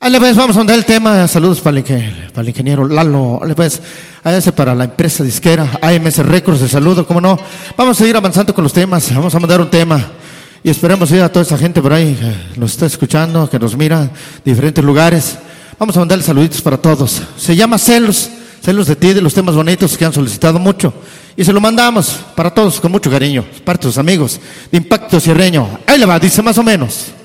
Ahí pues, vamos a mandar el tema. Saludos para el ingeniero Lalo. Ahí pues, a ese para la empresa disquera AMS Records, de saludo, cómo no. Vamos a seguir avanzando con los temas. Vamos a mandar un tema. Y esperemos ir a toda esa gente por ahí que nos está escuchando, que nos mira de diferentes lugares. Vamos a mandarle saluditos para todos. Se llama Celos de ti, de los temas bonitos que han solicitado mucho. Y se lo mandamos para todos con mucho cariño, para tus amigos de Impacto Sierreño. Ahí le va, dice más o menos.